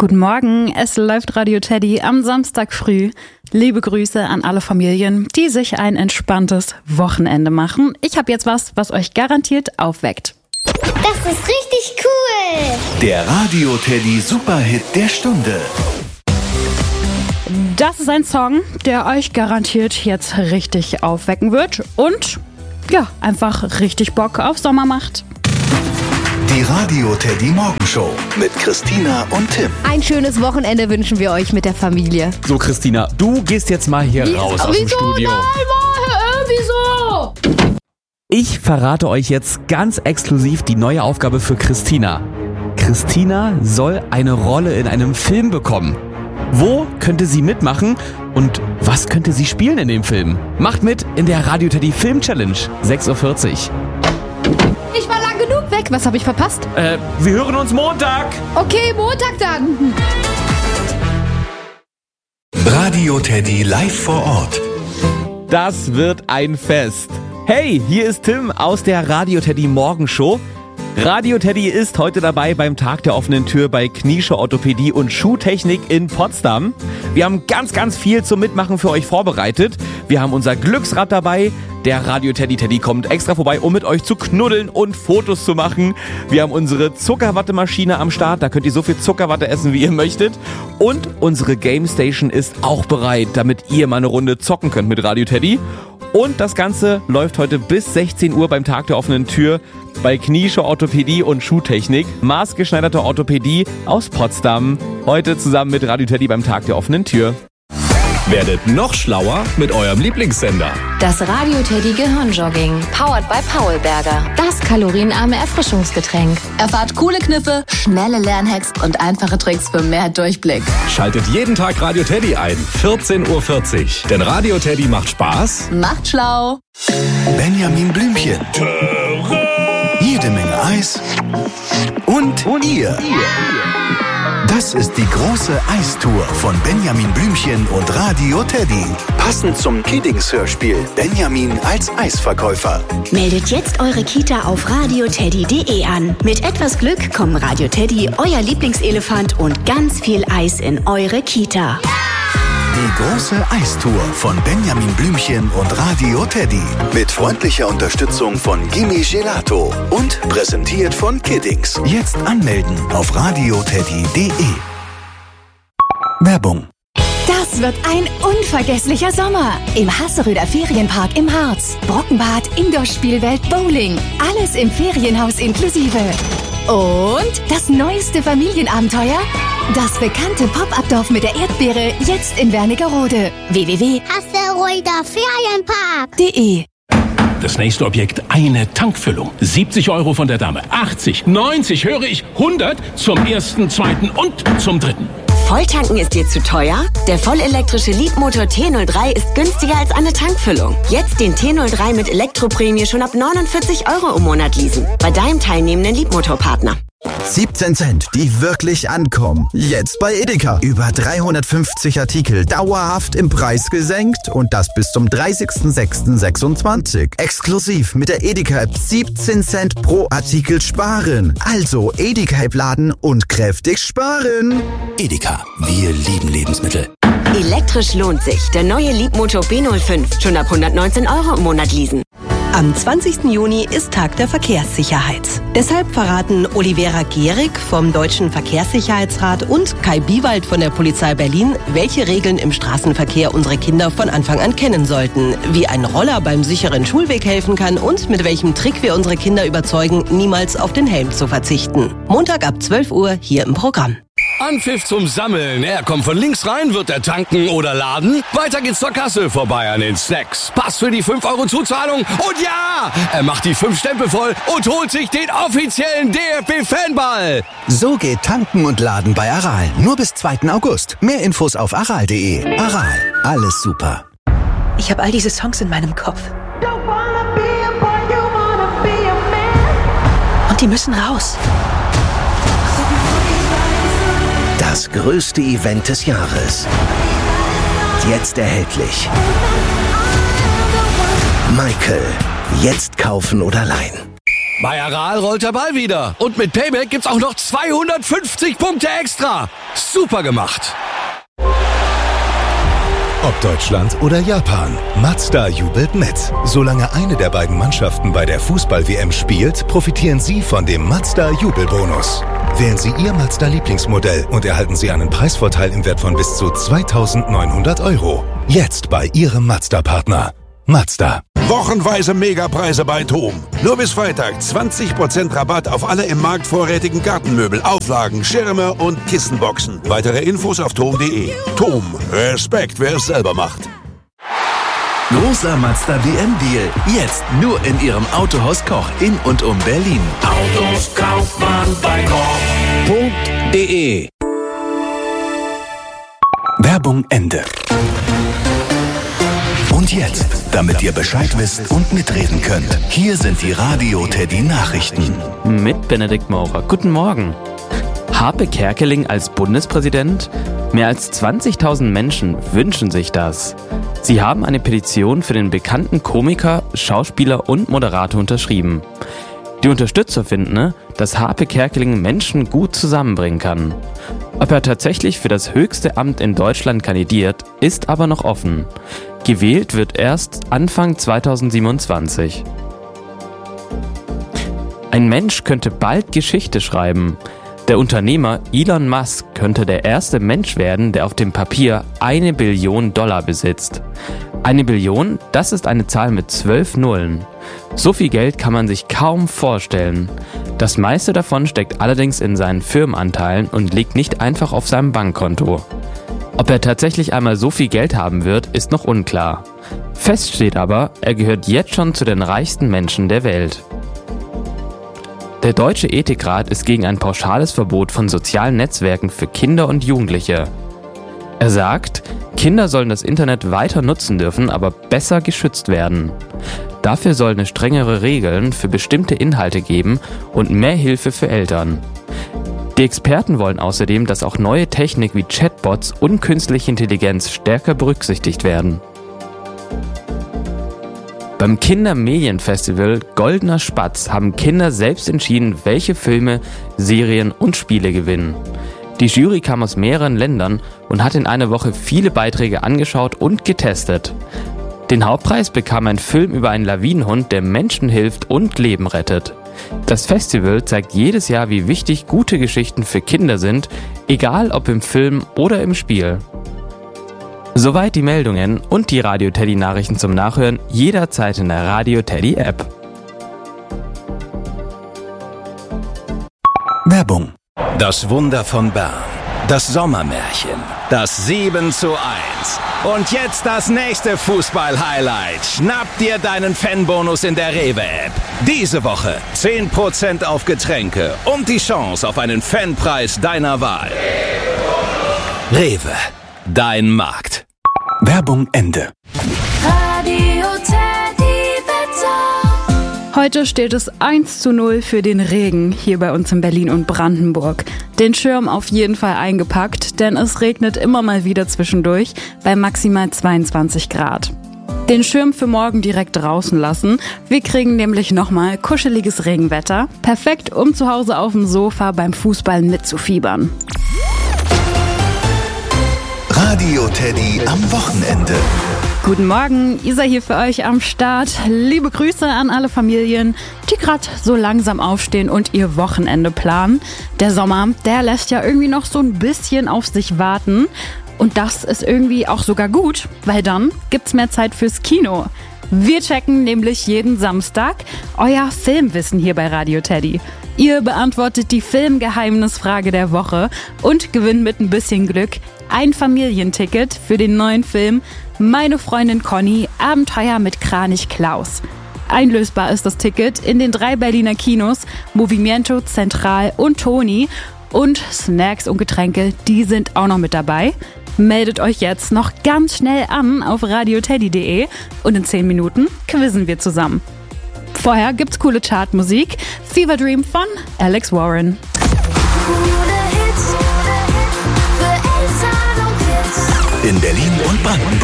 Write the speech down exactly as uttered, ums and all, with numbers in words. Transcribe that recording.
Guten Morgen, es läuft Radio Teddy am Samstag früh. Liebe Grüße an alle Familien, die sich ein entspanntes Wochenende machen. Ich habe jetzt was, was euch garantiert aufweckt. Das ist richtig cool! Der Radio Teddy Superhit der Stunde. Das ist ein Song, der euch garantiert jetzt richtig aufwecken wird und ja, einfach richtig Bock auf Sommer macht. Die Radio Teddy Morgenshow mit Christina und Tim. Ein schönes Wochenende wünschen wir euch mit der Familie. So, Christina, du gehst jetzt mal hier Wie, raus aus wieso? dem Studio. Nein, wieso? Ich verrate euch jetzt ganz exklusiv die neue Aufgabe für Christina. Christina soll eine Rolle in einem Film bekommen. Wo könnte sie mitmachen und was könnte sie spielen in dem Film? Macht mit in der Radio Teddy Film Challenge, sechs Uhr vierzig. Ich war lang genug weg. Was habe ich verpasst? Äh, wir hören uns Montag. Okay, Montag dann. Radio Teddy live vor Ort. Das wird ein Fest. Hey, hier ist Tim aus der Radio Teddy Morgenshow. Radio Teddy ist heute dabei beim Tag der offenen Tür bei Kniesche Orthopädie und Schuhtechnik in Potsdam. Wir haben ganz, ganz viel zum Mitmachen für euch vorbereitet. Wir haben unser Glücksrad dabei. Der Radio Teddy Teddy kommt extra vorbei, um mit euch zu knuddeln und Fotos zu machen. Wir haben unsere Zuckerwattemaschine am Start. Da könnt ihr so viel Zuckerwatte essen, wie ihr möchtet. Und unsere Game Station ist auch bereit, damit ihr mal eine Runde zocken könnt mit Radio Teddy. Und das Ganze läuft heute bis sechzehn Uhr beim Tag der offenen Tür bei Kniesche Orthopädie und Schuhtechnik. Maßgeschneiderte Orthopädie aus Potsdam. Heute zusammen mit Radio Teddy beim Tag der offenen Tür. Werdet noch schlauer mit eurem Lieblingssender. Das Radio Teddy Gehirnjogging, powered by Paulberger. Das kalorienarme Erfrischungsgetränk. Erfahrt coole Kniffe, schnelle Lernhacks und einfache Tricks für mehr Durchblick. Schaltet jeden Tag Radio Teddy ein, vierzehn Uhr vierzig. Denn Radio Teddy macht Spaß. Macht schlau. Benjamin Blümchen. Jede Menge Eis. Und, und ihr. Das ist die große Eistour von Benjamin Blümchen und Radio Teddy. Passend zum Kiddings-Hörspiel Benjamin als Eisverkäufer. Meldet jetzt eure Kita auf radioteddy punkt de an. Mit etwas Glück kommen Radio Teddy, euer Lieblingselefant und ganz viel Eis in eure Kita. Die große Eistour von Benjamin Blümchen und Radio Teddy. Mit freundlicher Unterstützung von Gimme Gelato. Und präsentiert von Kiddings. Jetzt anmelden auf radioteddy punkt de. Werbung. Das wird ein unvergesslicher Sommer. Im Hasseröder Ferienpark im Harz. Brockenbad, Indoor-Spielwelt, Bowling. Alles im Ferienhaus inklusive. Und das neueste Familienabenteuer? Das bekannte Pop-Up-Dorf mit der Erdbeere, jetzt in Wernigerode. w w w punkt Hasseröder Ferienpark punkt de. Das nächste Objekt, eine Tankfüllung. siebzig Euro von der Dame, achtzig, neunzig, höre ich, hundert zum ersten, zweiten und zum dritten. Volltanken ist dir zu teuer? Der vollelektrische Leapmotor T null drei ist günstiger als eine Tankfüllung. Jetzt den T null drei mit Elektroprämie schon ab neunundvierzig Euro im Monat leasen. Bei deinem teilnehmenden Leapmotor-Partner. siebzehn Cent, die wirklich ankommen. Jetzt bei Edeka. Über dreihundertfünfzig Artikel dauerhaft im Preis gesenkt und das bis zum dreißigsten sechsten sechsundzwanzig. Exklusiv mit der Edeka-App siebzehn Cent pro Artikel sparen. Also Edeka-App laden und kräftig sparen. Edeka, wir lieben Lebensmittel. Elektrisch lohnt sich. Der neue Leapmotor B null fünf. Schon ab hundertneunzehn Euro im Monat leasen. Am zwanzigsten Juni ist Tag der Verkehrssicherheit. Deshalb verraten Olivera Gehrig vom Deutschen Verkehrssicherheitsrat und Kai Biewald von der Polizei Berlin, welche Regeln im Straßenverkehr unsere Kinder von Anfang an kennen sollten, wie ein Roller beim sicheren Schulweg helfen kann und mit welchem Trick wir unsere Kinder überzeugen, niemals auf den Helm zu verzichten. Montag ab zwölf Uhr hier im Programm. Anpfiff zum Sammeln. Er kommt von links rein, wird er tanken oder laden. Weiter geht's zur Kasse, vorbei an den Snacks. Pass für die fünf Euro Zuzahlung. Und ja, er macht die fünf Stempel voll und holt sich den offiziellen D F B-Fanball. So geht tanken und laden bei Aral. Nur bis zweiten August. Mehr Infos auf aral punkt de. Aral, alles super. Ich habe all diese Songs in meinem Kopf. Und die müssen raus. Das größte Event des Jahres. Jetzt erhältlich. Michael. Jetzt kaufen oder leihen. Bei Aral rollt der Ball wieder. Und mit Payback gibt's auch noch zweihundertfünfzig Punkte extra. Super gemacht. Ob Deutschland oder Japan, Mazda jubelt mit. Solange eine der beiden Mannschaften bei der Fußball-W M spielt, profitieren Sie von dem Mazda-Jubelbonus. Wählen Sie Ihr Mazda-Lieblingsmodell und erhalten Sie einen Preisvorteil im Wert von bis zu zweitausendneunhundert Euro. Jetzt bei Ihrem Mazda-Partner. Mazda. Wochenweise Megapreise bei TOM. Nur bis Freitag zwanzig Prozent Rabatt auf alle im Markt vorrätigen Gartenmöbel, Auflagen, Schirme und Kissenboxen. Weitere Infos auf tom punkt de. TOM. Respekt, wer es selber macht. Großer Mazda W M-Deal. Jetzt nur in Ihrem Autohaus Koch in und um Berlin. Autos kauft man bei Koch punkt de. Werbung Ende. Und jetzt, damit ihr Bescheid wisst und mitreden könnt, hier sind die Radio Teddy Nachrichten. Mit Benedikt Maurer. Guten Morgen. Harpe Kerkeling als Bundespräsident? Mehr als zwanzigtausend Menschen wünschen sich das. Sie haben eine Petition für den bekannten Komiker, Schauspieler und Moderator unterschrieben. Die Unterstützer finden, dass Harpe Kerkeling Menschen gut zusammenbringen kann. Ob er tatsächlich für das höchste Amt in Deutschland kandidiert, ist aber noch offen. Gewählt wird erst Anfang zweitausendsiebenundzwanzig. Ein Mensch könnte bald Geschichte schreiben. Der Unternehmer Elon Musk könnte der erste Mensch werden, der auf dem Papier eine Billion Dollar besitzt. Eine Billion, das ist eine Zahl mit zwölf Nullen. So viel Geld kann man sich kaum vorstellen. Das meiste davon steckt allerdings in seinen Firmenanteilen und liegt nicht einfach auf seinem Bankkonto. Ob er tatsächlich einmal so viel Geld haben wird, ist noch unklar. Fest steht aber, er gehört jetzt schon zu den reichsten Menschen der Welt. Der Deutsche Ethikrat ist gegen ein pauschales Verbot von sozialen Netzwerken für Kinder und Jugendliche. Er sagt, Kinder sollen das Internet weiter nutzen dürfen, aber besser geschützt werden. Dafür sollen es strengere Regeln für bestimmte Inhalte geben und mehr Hilfe für Eltern. Die Experten wollen außerdem, dass auch neue Technik wie Chatbots und künstliche Intelligenz stärker berücksichtigt werden. Beim Kindermedienfestival Goldener Spatz haben Kinder selbst entschieden, welche Filme, Serien und Spiele gewinnen. Die Jury kam aus mehreren Ländern und hat in einer Woche viele Beiträge angeschaut und getestet. Den Hauptpreis bekam ein Film über einen Lawinenhund, der Menschen hilft und Leben rettet. Das Festival zeigt jedes Jahr, wie wichtig gute Geschichten für Kinder sind, egal ob im Film oder im Spiel. Soweit die Meldungen und die Radio Teddy Nachrichten zum Nachhören jederzeit in der Radio Teddy App. Werbung. Das Wunder von Bern. Das Sommermärchen. Das sieben zu eins. Und jetzt das nächste Fußball-Highlight. Schnapp dir deinen Fanbonus in der Rewe-App. Diese Woche zehn Prozent auf Getränke und die Chance auf einen Fanpreis deiner Wahl. Rewe. Dein Markt. Werbung Ende. Radio Teddy Wetter. Heute steht es eins zu null für den Regen hier bei uns in Berlin und Brandenburg. Den Schirm auf jeden Fall eingepackt, denn es regnet immer mal wieder zwischendurch bei maximal zweiundzwanzig Grad. Den Schirm für morgen direkt draußen lassen. Wir kriegen nämlich nochmal kuscheliges Regenwetter. Perfekt, um zu Hause auf dem Sofa beim Fußball mitzufiebern. Radio Teddy am Wochenende. Guten Morgen, Isa hier für euch am Start. Liebe Grüße an alle Familien, die gerade so langsam aufstehen und ihr Wochenende planen. Der Sommer, der lässt ja irgendwie noch so ein bisschen auf sich warten. Und das ist irgendwie auch sogar gut, weil dann gibt's mehr Zeit fürs Kino. Wir checken nämlich jeden Samstag euer Filmwissen hier bei Radio Teddy. Ihr beantwortet die Filmgeheimnisfrage der Woche und gewinnt mit ein bisschen Glück ein Familienticket für den neuen Film Meine Freundin Conny, Abenteuer mit Kranich Klaus. Einlösbar ist das Ticket in den drei Berliner Kinos Movimiento, Central und Toni. Und Snacks und Getränke, die sind auch noch mit dabei. Meldet euch jetzt noch ganz schnell an auf radio teddy punkt de und in zehn Minuten quizzen wir zusammen. Vorher gibt's coole Chartmusik. Fever Dream von Alex Warren. In Berlin und Brandenburg.